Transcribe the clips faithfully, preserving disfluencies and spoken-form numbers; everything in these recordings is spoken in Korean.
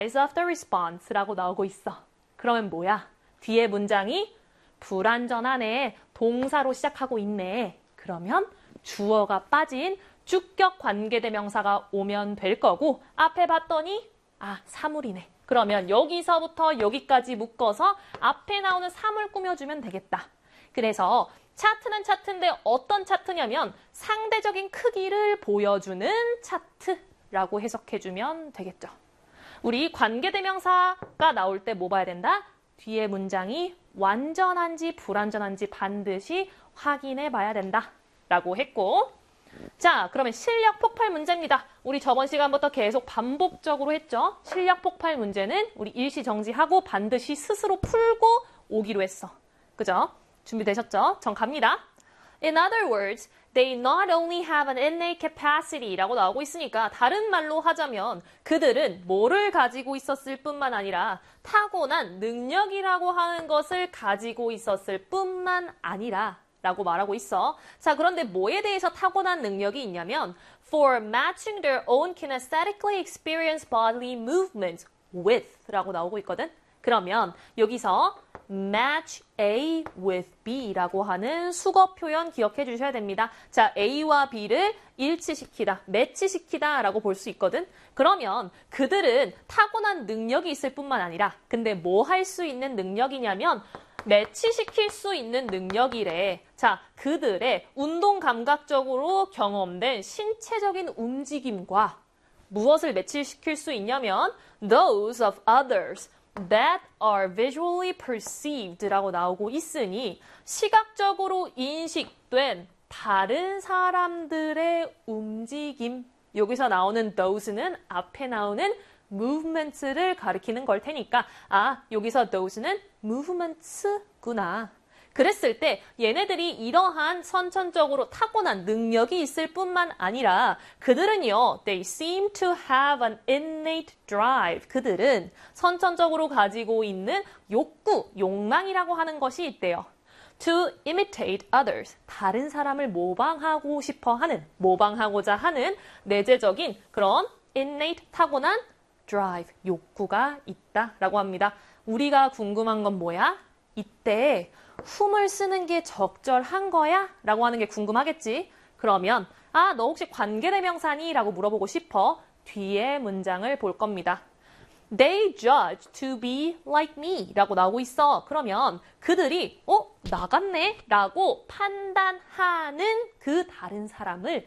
size of the response라고 나오고 있어. 그러면 뭐야? 뒤에 문장이 불완전하네. 동사로 시작하고 있네. 그러면 주어가 빠진 주격 관계대명사가 오면 될 거고 앞에 봤더니 아, 사물이네. 그러면 여기서부터 여기까지 묶어서 앞에 나오는 사물 꾸며주면 되겠다. 그래서 차트는 차트인데 어떤 차트냐면 상대적인 크기를 보여주는 차트라고 해석해주면 되겠죠. 우리 관계대명사가 나올 때 뭐 봐야 된다? 뒤에 문장이 완전한지 불완전한지 반드시 확인해 봐야 된다 라고 했고, 자, 그러면 실력 폭발 문제입니다. 우리 저번 시간부터 계속 반복적으로 했죠. 실력 폭발 문제는 우리 일시 정지하고 반드시 스스로 풀고 오기로 했어. 그죠? 준비되셨죠? 전 갑니다. In other words, they not only have an innate capacity 라고 나오고 있으니까 다른 말로 하자면 그들은 뭐를 가지고 있었을 뿐만 아니라 타고난 능력이라고 하는 것을 가지고 있었을 뿐만 아니라 라고 말하고 있어. 자, 그런데 뭐에 대해서 타고난 능력이 있냐면 for matching their own kinesthetically experienced bodily movements with 라고 나오고 있거든. 그러면 여기서 match A with B라고 하는 수거 표현 기억해 주셔야 됩니다. 자, A와 B를 일치시키다, 매치시키다 라고 볼 수 있거든. 그러면 그들은 타고난 능력이 있을 뿐만 아니라 근데 뭐 할 수 있는 능력이냐면 매치시킬 수 있는 능력이래. 자, 그들의 운동 감각적으로 경험된 신체적인 움직임과 무엇을 매치시킬 수 있냐면 those of others that are visually perceived 라고 나오고 있으니 시각적으로 인식된 다른 사람들의 움직임. 여기서 나오는 those는 앞에 나오는 movements를 가리키는 걸 테니까 아, 여기서 those는 movements구나. 그랬을 때 얘네들이 이러한 선천적으로 타고난 능력이 있을 뿐만 아니라 그들은요, they seem to have an innate drive. 그들은 선천적으로 가지고 있는 욕구, 욕망이라고 하는 것이 있대요. to imitate others. 다른 사람을 모방하고 싶어 하는, 모방하고자 하는 내재적인 그런 innate 타고난 drive, 욕구가 있다라고 합니다. 우리가 궁금한 건 뭐야? 이때 whom을 쓰는 게 적절한 거야? 라고 하는 게 궁금하겠지? 그러면 아, 너 혹시 관계대명사니? 라고 물어보고 싶어. 뒤에 문장을 볼 겁니다. They judge to be like me 라고 나오고 있어. 그러면 그들이 어? 나같네? 라고 판단하는 그 다른 사람을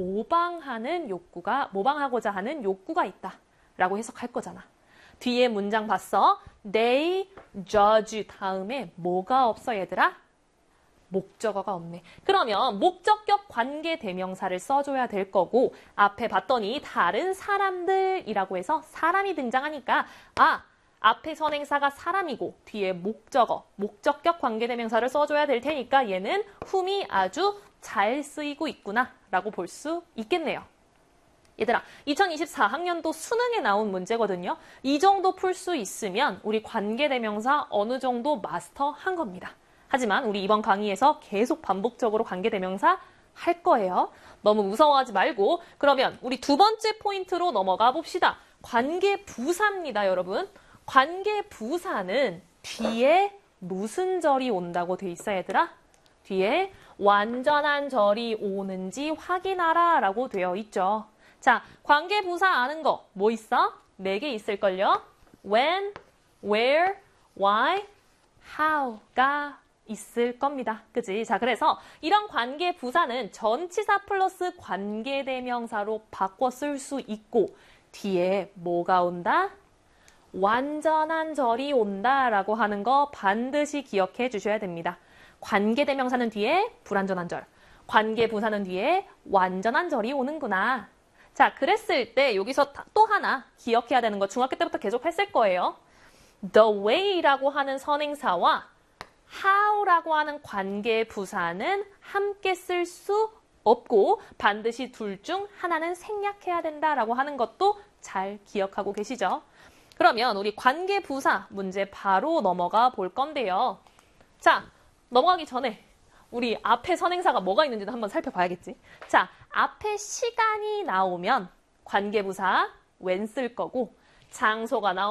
모방하는 욕구가, 모방하고자 하는 욕구가 있다 라고 해석할 거잖아. 뒤에 문장 봤어? They judge 다음에 뭐가 없어 얘들아? 목적어가 없네. 그러면 목적격 관계대명사를 써줘야 될 거고 앞에 봤더니 다른 사람들이라고 해서 사람이 등장하니까 아, 앞에 선행사가 사람이고 뒤에 목적어, 목적격 관계대명사를 써줘야 될 테니까 얘는 whom이 아주 잘 쓰이고 있구나 라고 볼 수 있겠네요. 얘들아, 이천이십사 학년도 수능에 나온 문제거든요. 이 정도 풀 수 있으면 우리 관계대명사 어느 정도 마스터한 겁니다. 하지만 우리 이번 강의에서 계속 반복적으로 관계대명사 할 거예요. 너무 무서워하지 말고 그러면 우리 두 번째 포인트로 넘어가 봅시다. 관계부사입니다, 여러분. 관계부사는 뒤에 무슨 절이 온다고 돼 있어, 얘들아? 뒤에 완전한 절이 오는지 확인하라 라고 되어 있죠. 자, 관계부사 아는 거 뭐 있어? 네 개 있을걸요? when, where, why, how가 있을 겁니다. 그치? 자, 그래서 이런 관계부사는 전치사 플러스 관계대명사로 바꿔 쓸 수 있고 뒤에 뭐가 온다? 완전한 절이 온다 라고 하는 거 반드시 기억해 주셔야 됩니다. 관계대명사는 뒤에 불완전한 절, 관계부사는 뒤에 완전한 절이 오는구나. 자, 그랬을 때 여기서 또 하나 기억해야 되는 거 중학교 때부터 계속 했을 거예요. The way라고 하는 선행사와 how라고 하는 관계부사는 함께 쓸 수 없고 반드시 둘 중 하나는 생략해야 된다라고 하는 것도 잘 기억하고 계시죠? 그러면 우리 관계부사 문제 바로 넘어가 볼 건데요. 자, 넘어가기 전에 우리 앞에 선행사가 뭐가 있는지도 한번 살펴봐야겠지. 자, 앞에 시간이 나오면 관계부사 when 쓸 거고 장소가 나옵니다.